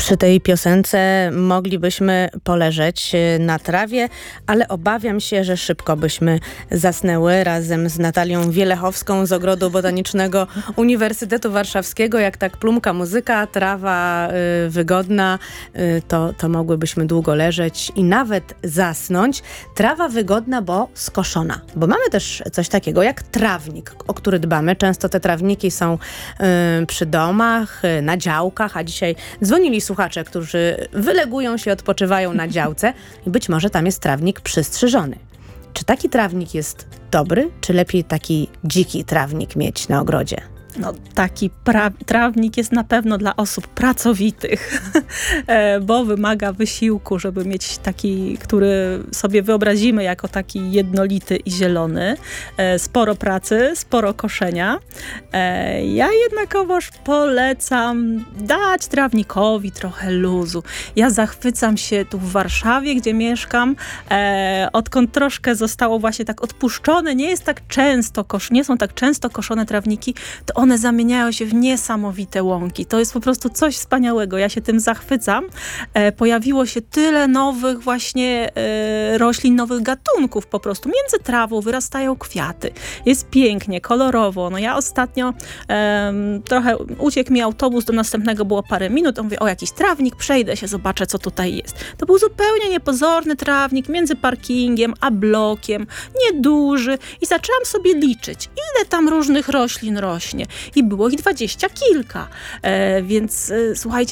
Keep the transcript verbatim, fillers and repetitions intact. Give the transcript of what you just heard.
Przy tej piosence moglibyśmy poleżeć na trawie, ale obawiam się, że szybko byśmy zasnęły razem z Natalią Wielechowską z Ogrodu Botanicznego Uniwersytetu Warszawskiego. Jak tak plumka muzyka, trawa y, wygodna, y, to, to mogłybyśmy długo leżeć i nawet zasnąć. Trawa wygodna, bo skoszona. Bo mamy też coś takiego jak trawnik, o który dbamy. Często te trawniki są y, przy domach, y, na działkach, a dzisiaj dzwonili słuchacze, którzy wylegują się, odpoczywają na działce i być może tam jest trawnik przystrzyżony. Czy taki trawnik jest dobry, czy lepiej taki dziki trawnik mieć na ogrodzie? No, taki pra- trawnik jest na pewno dla osób pracowitych, bo wymaga wysiłku, żeby mieć taki, który sobie wyobrazimy jako taki jednolity i zielony. Sporo pracy, sporo koszenia. Ja jednakowoż polecam dać trawnikowi trochę luzu. Ja zachwycam się tu w Warszawie, gdzie mieszkam, odkąd troszkę zostało właśnie tak odpuszczone, nie jest tak często kosz- nie są tak często koszone trawniki, to one zamieniają się w niesamowite łąki. To jest po prostu coś wspaniałego. Ja się tym zachwycam. E, pojawiło się tyle nowych właśnie e, roślin, nowych gatunków po prostu. Między trawą wyrastają kwiaty. Jest pięknie, kolorowo. No ja ostatnio e, trochę uciekł mi autobus, do następnego było parę minut. On mówi, o jakiś trawnik, przejdę się, zobaczę co tutaj jest. To był zupełnie niepozorny trawnik między parkingiem a blokiem. Nieduży. I zaczęłam sobie liczyć, ile tam różnych roślin rośnie. I było ich dwadzieścia kilka. E, więc e, słuchajcie,